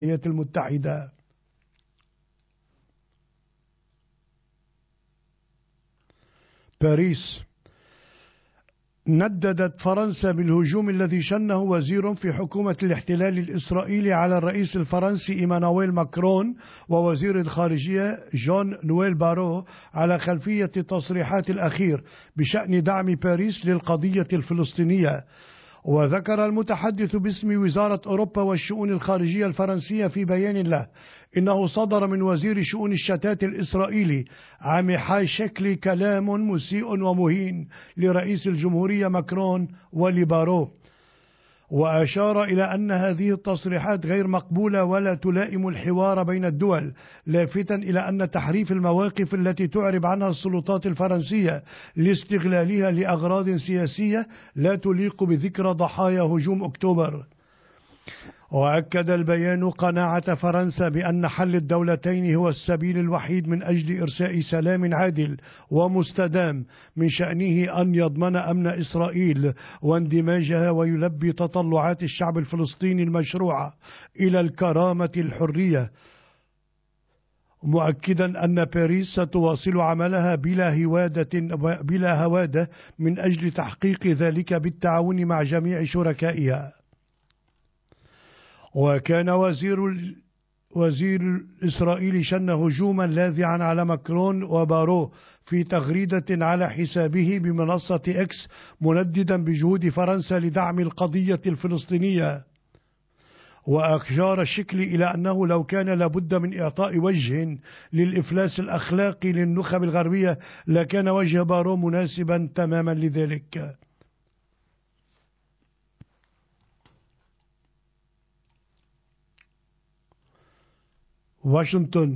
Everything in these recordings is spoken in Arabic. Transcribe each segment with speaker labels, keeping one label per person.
Speaker 1: الولايات المتحدة. باريس. نددت فرنسا بالهجوم الذي شنه وزير في حكومة الاحتلال الإسرائيلي على الرئيس الفرنسي إيمانويل ماكرون ووزير الخارجية جون نويل بارو على خلفية التصريحات الأخير بشأن دعم باريس للقضية الفلسطينية. وذكر المتحدث باسم وزارة أوروبا والشؤون الخارجية الفرنسية في بيان له إنه صدر من وزير شؤون الشتات الإسرائيلي عامحاي شكل كلام مسيء ومهين لرئيس الجمهورية ماكرون ولبارو، وأشار إلى أن هذه التصريحات غير مقبولة ولا تلائم الحوار بين الدول، لافتا إلى أن تحريف المواقف التي تعرب عنها السلطات الفرنسية لاستغلالها لأغراض سياسية لا تليق بذكرى ضحايا هجوم أكتوبر. وأكد البيان قناعة فرنسا بأن حل الدولتين هو السبيل الوحيد من أجل إرساء سلام عادل ومستدام من شأنه أن يضمن أمن إسرائيل واندماجها ويلبي تطلعات الشعب الفلسطيني المشروعة إلى الكرامة الحرية، مؤكدا أن باريس ستواصل عملها بلا هوادة من أجل تحقيق ذلك بالتعاون مع جميع شركائها. وكان وزير الإسرائيلي شن هجوما لاذعا على ماكرون وبارو في تغريدة على حسابه بمنصة إكس، منددا بجهود فرنسا لدعم القضية الفلسطينية. وأشار الشكل إلى أنه لو كان لابد من إعطاء وجه للإفلاس الأخلاقي للنخب الغربية لكان وجه بارو مناسبا تماما لذلك. واشنطن.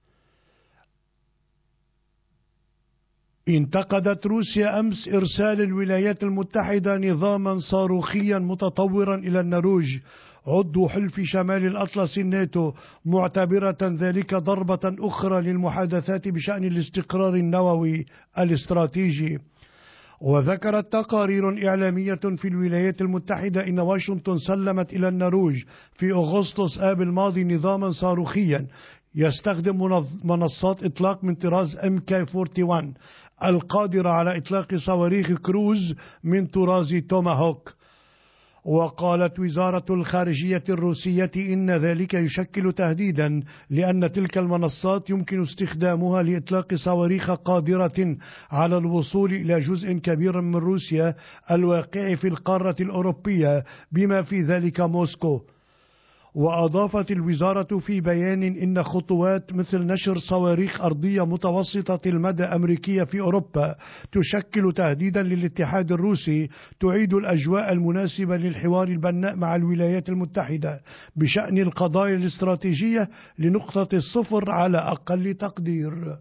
Speaker 1: انتقدت روسيا أمس إرسال الولايات المتحدة نظاما صاروخيا متطورا إلى النرويج عضو حلف شمال الأطلس الناتو، معتبرة ذلك ضربة أخرى للمحادثات بشأن الاستقرار النووي الاستراتيجي. وذكرت تقارير إعلامية في الولايات المتحدة إن واشنطن سلمت إلى النرويج في أغسطس آب الماضي نظاما صاروخيا يستخدم منصات إطلاق من طراز MK41 القادرة على إطلاق صواريخ كروز من طراز توماهوك. وقالت وزارة الخارجية الروسية إن ذلك يشكل تهديدا لأن تلك المنصات يمكن استخدامها لإطلاق صواريخ قادرة على الوصول إلى جزء كبير من روسيا الواقع في القارة الأوروبية بما في ذلك موسكو. وأضافت الوزارة في بيان إن خطوات مثل نشر صواريخ أرضية متوسطة المدى أمريكية في أوروبا تشكل تهديدا للاتحاد الروسي، تعيد الأجواء المناسبة للحوار البناء مع الولايات المتحدة بشأن القضايا الاستراتيجية لنقطة الصفر على أقل تقدير.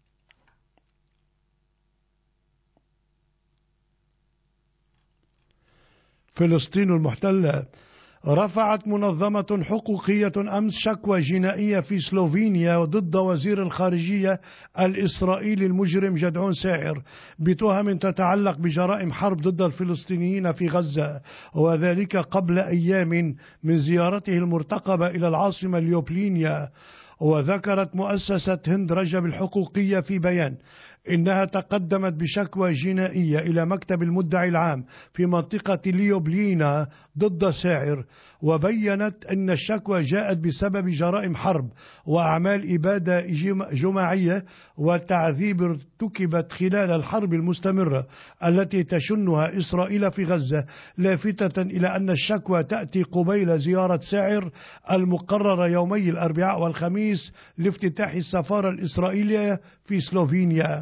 Speaker 1: فلسطين المحتلة. رفعت منظمة حقوقية أمس شكوى جنائية في سلوفينيا ضد وزير الخارجية الإسرائيلي المجرم جدعون ساعر بتهم تتعلق بجرائم حرب ضد الفلسطينيين في غزة، وذلك قبل أيام من زيارته المرتقبة إلى العاصمة ليوبلينيا. وذكرت مؤسسة هند رجب الحقوقية في بيان إنها تقدمت بشكوى جنائية إلى مكتب المدعي العام في منطقة ليوبلينا ضد ساعر، وبيّنت أن الشكوى جاءت بسبب جرائم حرب وأعمال إبادة جماعية وتعذيب ارتكبت خلال الحرب المستمرة التي تشنها إسرائيل في غزة، لافتة إلى أن الشكوى تأتي قبيل زيارة ساعر المقررة يومي الأربعاء والخميس لافتتاح السفارة الإسرائيلية في سلوفينيا.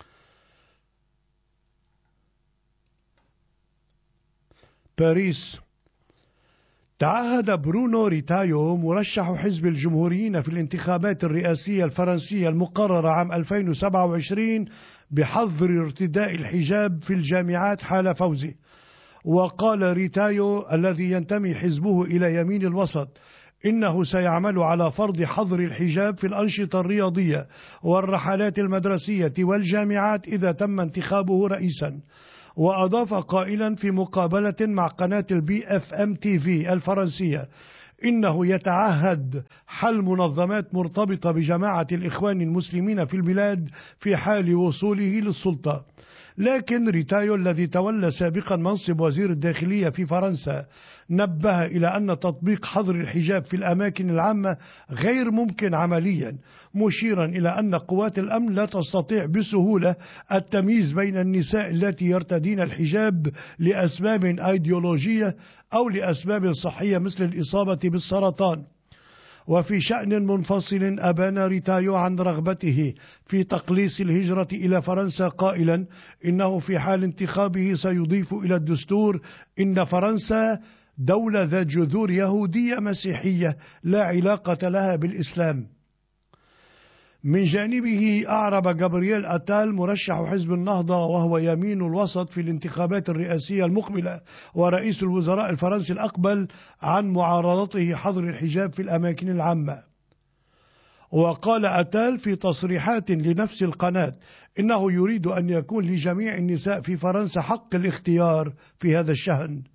Speaker 1: باريس. تعهد برونو ريتايو مرشح حزب الجمهوريين في الانتخابات الرئاسية الفرنسية المقررة عام 2027 بحظر ارتداء الحجاب في الجامعات حال فوزه. وقال ريتايو الذي ينتمي حزبه إلى يمين الوسط إنه سيعمل على فرض حظر الحجاب في الأنشطة الرياضية والرحلات المدرسية والجامعات إذا تم انتخابه رئيسا. وأضاف قائلا في مقابلة مع قناة الBFM TV الفرنسية إنه يتعهد حل منظمات مرتبطة بجماعة الإخوان المسلمين في البلاد في حال وصوله للسلطة. لكن ريتايو الذي تولى سابقا منصب وزير الداخلية في فرنسا نبه إلى أن تطبيق حظر الحجاب في الأماكن العامة غير ممكن عمليا، مشيرا إلى أن قوات الأمن لا تستطيع بسهولة التمييز بين النساء التي يرتدين الحجاب لأسباب أيديولوجية أو لأسباب صحية مثل الإصابة بالسرطان. وفي شأن منفصل أبان ريتايو عن رغبته في تقليص الهجرة إلى فرنسا قائلا إنه في حال انتخابه سيضيف إلى الدستور إن فرنسا دولة ذات جذور يهودية مسيحية لا علاقة لها بالإسلام. من جانبه أعرب جابرييل أتال مرشح حزب النهضة وهو يمين الوسط في الانتخابات الرئاسية المقبلة ورئيس الوزراء الفرنسي الأقبل عن معارضته حظر الحجاب في الأماكن العامة. وقال أتال في تصريحات لنفس القناة إنه يريد أن يكون لجميع النساء في فرنسا حق الاختيار في هذا الشأن.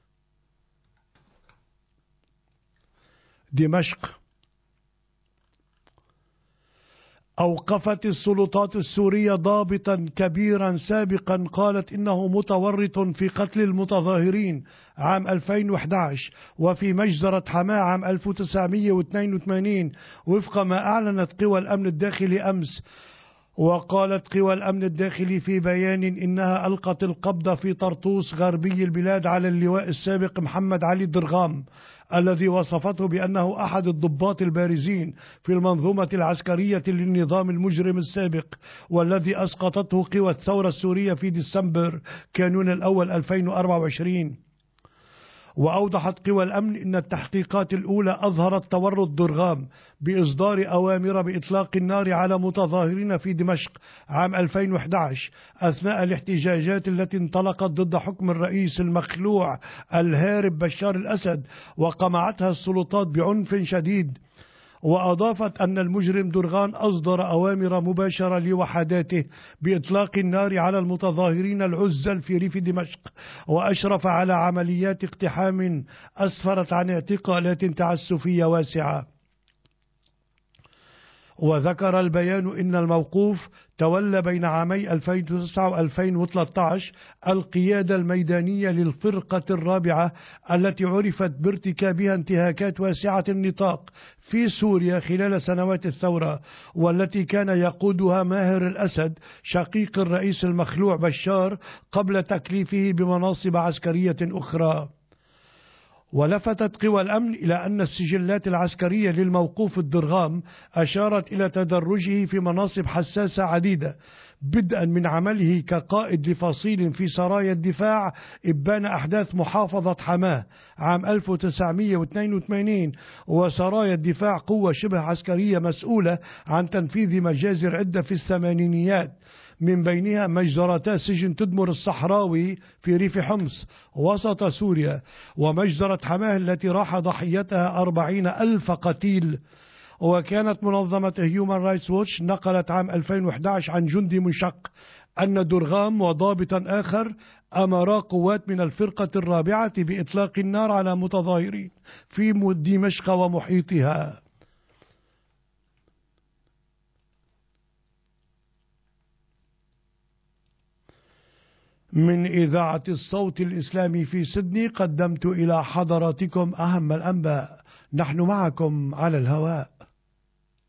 Speaker 1: دمشق. أوقفت السلطات السورية ضابطا كبيرا سابقا قالت إنه متورط في قتل المتظاهرين عام 2011 وفي مجزرة حماة عام 1982 وفق ما أعلنت قوى الأمن الداخلي أمس. وقالت قوى الأمن الداخلي في بيان إنها ألقت القبض في طرطوس غربي البلاد على اللواء السابق محمد علي درغام الذي وصفته بأنه أحد الضباط البارزين في المنظومة العسكرية للنظام المجرم السابق، والذي أسقطته قوى الثورة السورية في ديسمبر كانون الأول 2024. وأوضحت قوى الأمن إن التحقيقات الأولى أظهرت تورط درغام بإصدار أوامر بإطلاق النار على متظاهرين في دمشق عام 2011 أثناء الاحتجاجات التي انطلقت ضد حكم الرئيس المخلوع الهارب بشار الأسد وقمعتها السلطات بعنف شديد. وأضافت أن المجرم درغام أصدر أوامر مباشرة لوحداته بإطلاق النار على المتظاهرين العزل في ريف دمشق، وأشرف على عمليات اقتحام أسفرت عن اعتقالات تعسفية واسعة. وذكر البيان إن الموقوف تولى بين عامي 2009 و2013 القيادة الميدانية للفرقة الرابعة التي عرفت بارتكابها انتهاكات واسعة النطاق في سوريا خلال سنوات الثورة، والتي كان يقودها ماهر الأسد شقيق الرئيس المخلوع بشار قبل تكليفه بمناصب عسكرية أخرى. ولفتت قوى الأمن إلى أن السجلات العسكرية للموقوف الدرغام أشارت إلى تدرجه في مناصب حساسة عديدة، بدءا من عمله كقائد لفصيل في سرايا الدفاع إبان أحداث محافظة حماة عام 1982 وسرايا الدفاع قوة شبه عسكرية مسؤولة عن تنفيذ مجازر عدة في الثمانينيات، من بينها مجزرتا سجن تدمر الصحراوي في ريف حمص وسط سوريا، ومجزرة حماه التي راح ضحيتها 40,000 قتيل. وكانت منظمة هيومان رايتس ووتش نقلت عام 2011 عن جندي منشق أن درغام وضابطا آخر أمر قوات من الفرقة الرابعة بإطلاق النار على متظاهرين في دمشق ومحيطها. من إذاعة الصوت الإسلامي في سيدني قدمت إلى حضراتكم أهم الأنباء. نحن معكم على الهواء.